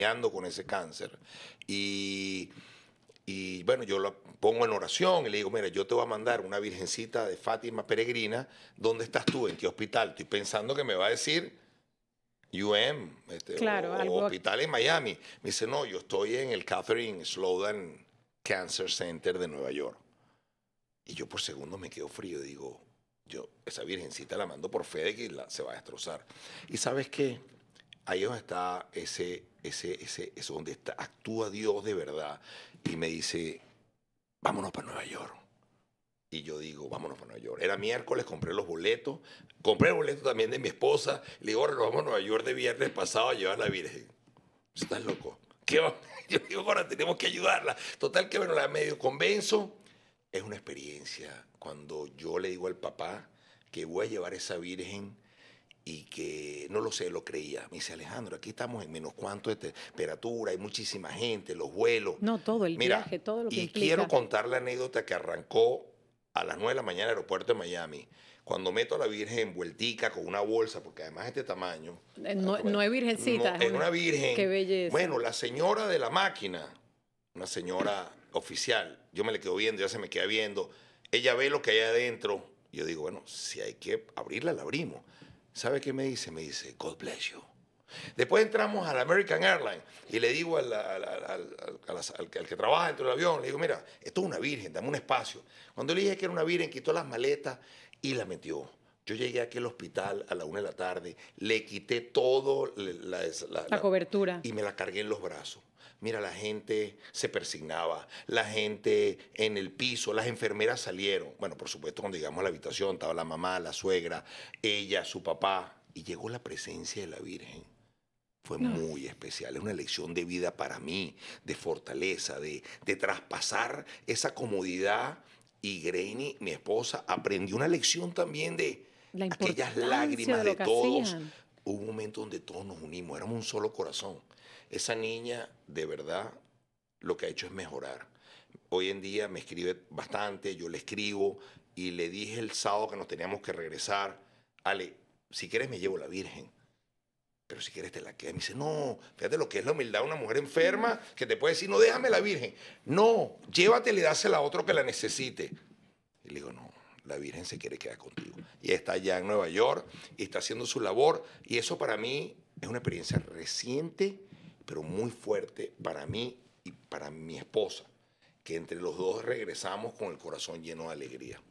lidiando con ese cáncer. Y, y bueno, yo lo pongo en oración y le digo, mira, yo te voy a mandar una virgencita de Fátima peregrina. ¿Dónde estás tú? ¿En qué hospital? Estoy pensando que me va a decir Claro, o algo. hospital en Miami. Me dice, no, yo estoy en el Catherine Sloan Cancer Center de Nueva York. Y yo por segundo me quedo frío. Digo, yo esa virgencita la mando por FedEx y se va a destrozar. ¿Y sabes qué? Ahí es donde está eso donde actúa Dios de verdad. Y me dice, vámonos para Nueva York. Y yo digo, vámonos para Nueva York. Era miércoles, compré los boletos. Compré el boleto también de mi esposa. Le digo, ahora nos vamos a Nueva York de viernes pasado a llevar a la Virgen. ¿Estás loco? ¿Qué va? Yo digo, ahora tenemos que ayudarla. Total que bueno, la medio convenzo. Es una experiencia. Cuando yo le digo al papá que voy a llevar esa Virgen y que no lo sé, lo creía. Me dice, Alejandro, aquí estamos en menos cuánto de temperatura, hay muchísima gente, los vuelos. No, todo el Mira, viaje, todo lo que y quiero implica. contar la anécdota que arrancó a las 9 de la mañana en el aeropuerto de Miami. Cuando meto a la Virgen envueltica con una bolsa, porque además este tamaño, No, no es virgencita, es una qué Virgen. belleza. Bueno, la señora de la máquina, una señora oficial, yo me le quedo viendo, ya se me queda viendo. Ella ve lo que hay adentro. Y yo digo, bueno, si hay que abrirla, la abrimos. ¿Sabe qué me dice? Me dice, God bless you. Después entramos a la American Airlines y le digo al que trabaja dentro del avión, le digo, mira, esto es una virgen, dame un espacio. Cuando le dije que era una virgen, quitó las maletas y la metió. Yo llegué aquí al hospital a la 1 de la tarde, le quité todo La cobertura. y me la cargué en los brazos. Mira, la gente se persignaba, la gente en el piso, las enfermeras salieron. Bueno, por supuesto, cuando llegamos a la habitación estaba la mamá, la suegra, ella, su papá, y llegó la presencia de la Virgen. Fue No, muy especial, es una lección de vida para mí, de fortaleza, de traspasar esa comodidad. Y Greini, mi esposa, aprendió una lección también de la aquellas importancia lágrimas de de lo que todos. hacían. Hubo un momento donde todos nos unimos, éramos un solo corazón. Esa niña, de verdad, lo que ha hecho es mejorar. Hoy en día me escribe bastante, yo le escribo y le dije el sábado que nos teníamos que regresar, Ale, si quieres me llevo la Virgen, pero si quieres te la quedas. Me dice, no, fíjate lo que es la humildad de una mujer enferma que te puede decir, no, déjame la Virgen. No, llévatela y dásela a otro que la necesite. Y le digo, no, la Virgen se quiere quedar contigo. Y está allá en Nueva York y está haciendo su labor. Y eso para mí es una experiencia reciente, pero muy fuerte para mí y para mi esposa, que entre los dos regresamos con el corazón lleno de alegría.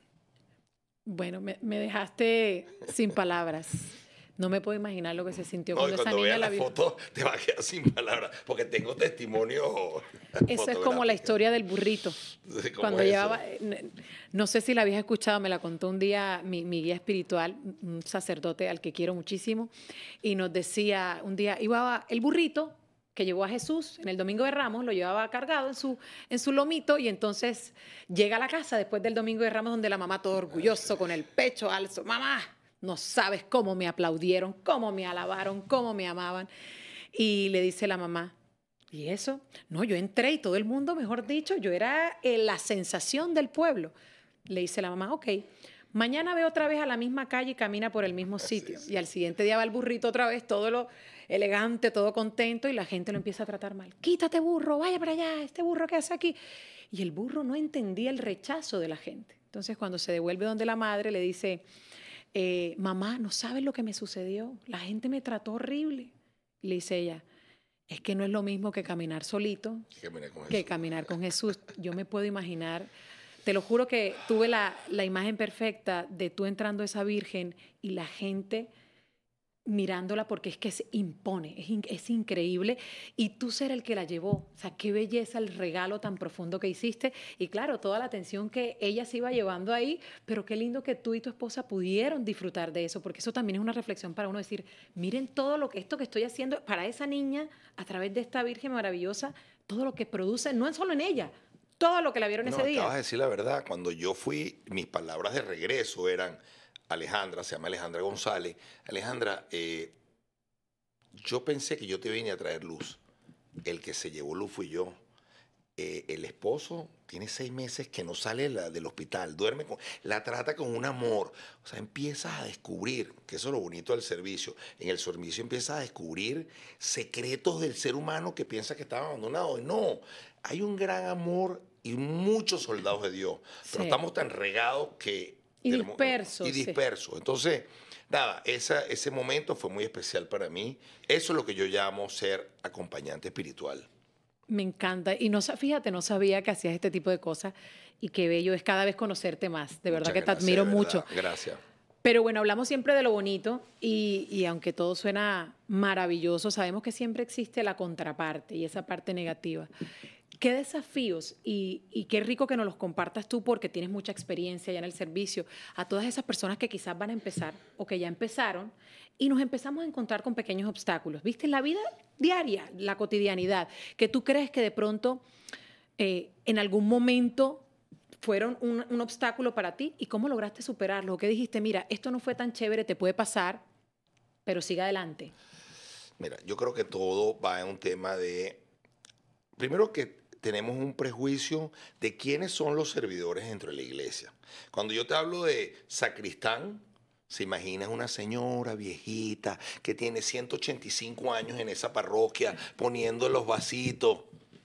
Bueno, me dejaste sin palabras. No me puedo imaginar lo que se sintió No, y cuando esa cuando niña veas la la vio. foto te vas a quedar sin palabras, porque tengo testimonio Eso es como la fotográfico. historia del burrito. ¿Cómo Cuando es eso? llevaba, no sé si la habías escuchado, me la contó un día mi guía espiritual, un sacerdote al que quiero muchísimo, y nos decía, un día iba el burrito que llevó a Jesús en el Domingo de Ramos, lo llevaba cargado en su lomito, y entonces llega a la casa después del Domingo de Ramos, donde la mamá todo orgulloso, con el pecho alto, mamá, no sabes cómo me aplaudieron, cómo me alabaron, cómo me amaban. Y le dice la mamá, ¿y eso? No, yo entré y todo el mundo, mejor dicho, yo era la sensación del pueblo. Le dice la mamá, ok, mañana ve otra vez a la misma calle y camina por el mismo Sí, sitio. Y sí. al siguiente día va el burrito otra vez, todo lo elegante, todo contento, y la gente lo empieza a tratar mal. Quítate, burro, vaya para allá, este burro que hace aquí. Y el burro no entendía el rechazo de la gente. Entonces, cuando se devuelve donde la madre, le dice, mamá, no sabes lo que me sucedió. La gente me trató horrible. Y le dice ella, es que no es lo mismo que caminar solito Que caminé con que Jesús. caminar con Jesús. Yo me puedo imaginar, te lo juro que tuve la imagen perfecta de tú entrando a esa Virgen y la gente mirándola porque es que se impone, es increíble. Y tú ser el que la llevó, o sea, qué belleza el regalo tan profundo que hiciste. Y claro, toda la atención que ella se iba llevando ahí, pero qué lindo que tú y tu esposa pudieron disfrutar de eso, porque eso también es una reflexión para uno decir, miren todo lo que esto que estoy haciendo para esa niña a través de esta Virgen maravillosa, todo lo que produce, no es solo en ella, todo lo que la vieron No, ese acabas día. de decir la verdad. Cuando yo fui, mis palabras de regreso eran, Alejandra, se llama Alejandra González, Alejandra, yo pensé que yo te vine a traer luz. El que se llevó luz fui yo. el esposo tiene 6 meses que no sale del hospital, la trata con un amor. O sea, empiezas a descubrir, que eso es lo bonito del servicio. En el servicio empiezas a descubrir secretos del ser humano que piensa que estaba abandonado. Y no, hay un gran amor y muchos soldados de Dios. Pero Sí. estamos tan regados que... Y dispersos. Y dispersos. Entonces, nada, ese momento fue muy especial para mí. Eso es lo que yo llamo ser acompañante espiritual. Me encanta. Y no, fíjate, no sabía que hacías este tipo de cosas y qué bello es cada vez conocerte más. De verdad Muchas que te gracias, admiro de verdad. mucho. Gracias. Pero bueno, hablamos siempre de lo bonito y aunque todo suena maravilloso, sabemos que siempre existe la contraparte y esa parte negativa. ¿Qué desafíos y qué rico que nos los compartas tú porque tienes mucha experiencia ya en el servicio a todas esas personas que quizás van a empezar o que ya empezaron y nos empezamos a encontrar con pequeños obstáculos? ¿Viste? En la vida diaria, la cotidianidad, que tú crees que de pronto en algún momento fueron un obstáculo para ti y cómo lograste superarlo. ¿Qué dijiste? Mira, esto no fue tan chévere, te puede pasar, pero sigue adelante. Mira, yo creo que todo va en un tema de, primero que tenemos un prejuicio de quiénes son los servidores dentro de la iglesia. Cuando yo te hablo de sacristán, se imagina una señora viejita que tiene 185 años en esa parroquia poniendo los vasitos.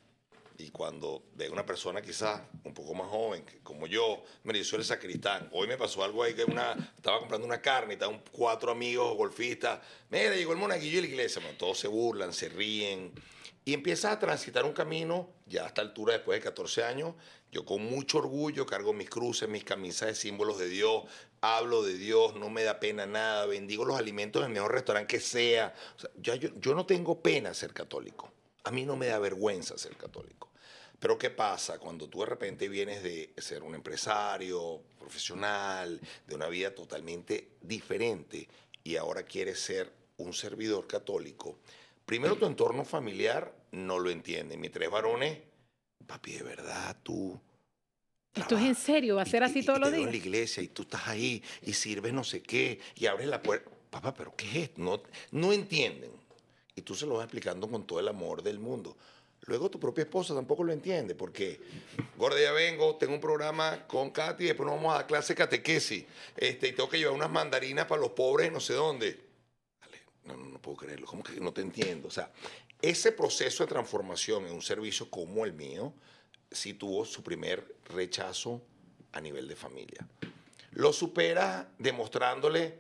Y cuando ve una persona quizás un poco más joven, que como yo, mira, yo soy el sacristán. Hoy me pasó algo ahí que estaba comprando una carne y estaban 4 amigos golfistas. Mira, llegó el monaguillo de la iglesia. Bueno, todos se burlan, se ríen. Y empiezas a transitar un camino, ya a esta altura, después de 14 años, yo con mucho orgullo cargo mis cruces, mis camisas de símbolos de Dios, hablo de Dios, no me da pena nada, bendigo los alimentos en el mejor restaurante que sea. O sea, yo no tengo pena ser católico. A mí no me da vergüenza ser católico. Pero ¿qué pasa cuando tú de repente vienes de ser un empresario, profesional, de una vida totalmente diferente y ahora quieres ser un servidor católico? Primero, tu entorno familiar no lo entiende. Mis 3 varones, papi, de verdad, tú ¿Esto es en serio? ¿Va a ser así todos los te veo en días? la iglesia y tú estás ahí y sirves no sé qué y abres la puerta. Papá, ¿pero qué es esto? No entienden. Y tú se lo vas explicando con todo el amor del mundo. Luego tu propia esposa tampoco lo entiende porque, gorda, ya vengo, tengo un programa con Katy, después nos vamos a dar clase de catequesis, y tengo que llevar unas mandarinas para los pobres no sé dónde. Dale, no puedo creerlo, ¿cómo que no te entiendo? O sea, ese proceso de transformación en un servicio como el mío sí tuvo su primer rechazo a nivel de familia. Lo supera demostrándole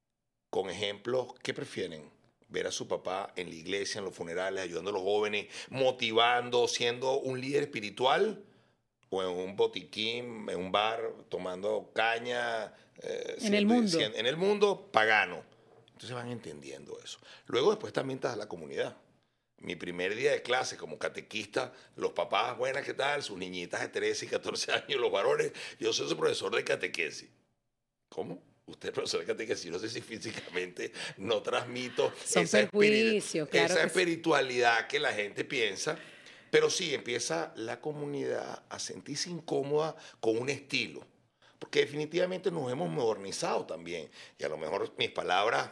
con ejemplos que prefieren ver a su papá en la iglesia, en los funerales, ayudando a los jóvenes, motivando, siendo un líder espiritual, o en un botiquín, en un bar, tomando caña, En el mundo. en el mundo pagano. Entonces van entendiendo eso. Luego después también está la comunidad. Mi primer día de clase como catequista, los papás, buenas, ¿qué tal? Sus niñitas de 13 y 14 años, los varones, yo soy su profesor de catequesis. ¿Cómo? Usted es profesor de catequesis, no sé si físicamente no transmito Son perjuicios, claro esa que sí. espiritualidad que la gente piensa, pero sí empieza la comunidad a sentirse incómoda con un estilo, porque definitivamente nos hemos modernizado también, y a lo mejor mis palabras,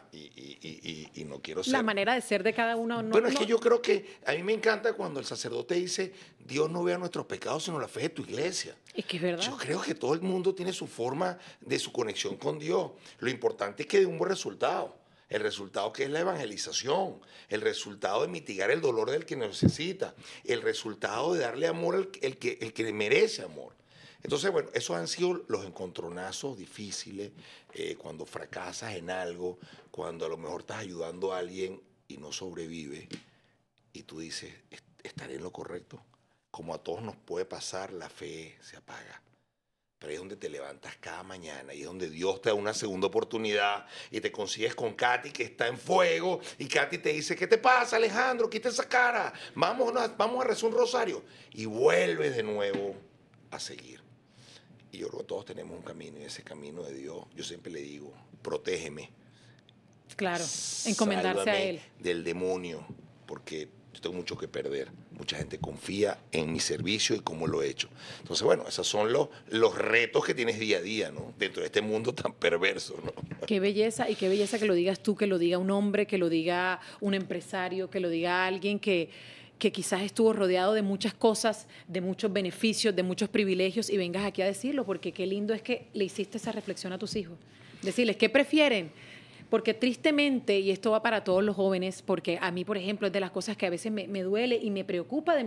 y no quiero ser... La manera de ser de cada uno. Bueno, es que yo creo que a mí me encanta cuando el sacerdote dice, Dios no vea nuestros pecados, sino la fe de tu iglesia. Es que es verdad. Yo creo que todo el mundo tiene su forma de su conexión con Dios. Lo importante es que dé un buen resultado. El resultado que es la evangelización, el resultado de mitigar el dolor del que necesita, el resultado de darle amor al el que merece amor. Entonces, bueno, esos han sido los encontronazos difíciles, cuando fracasas en algo, cuando a lo mejor estás ayudando a alguien y no sobrevive, y tú dices, ¿estaré en lo correcto? Como a todos nos puede pasar, la fe se apaga. Pero ahí es donde te levantas cada mañana, y es donde Dios te da una segunda oportunidad y te consigues con Katy que está en fuego, y Katy te dice, ¿qué te pasa, Alejandro? Quita esa cara, vamos a rezar un rosario. Y vuelves de nuevo a seguir. Y yo creo que todos tenemos un camino, y ese camino de Dios, yo siempre le digo, protégeme. Claro, encomendarse a Sálvame Él. del demonio, porque yo tengo mucho que perder. Mucha gente confía en mi servicio y cómo lo he hecho. Entonces, bueno, esos son los retos que tienes día a día, ¿no? Dentro de este mundo tan perverso, ¿no? Qué belleza, y qué belleza que lo digas tú, que lo diga un hombre, que lo diga un empresario, que lo diga alguien que que quizás estuvo rodeado de muchas cosas, de muchos beneficios, de muchos privilegios, y vengas aquí a decirlo, porque qué lindo es que le hiciste esa reflexión a tus hijos. Decirles, ¿qué prefieren? Porque tristemente, y esto va para todos los jóvenes, porque a mí, por ejemplo, es de las cosas que a veces me duele y me preocupa de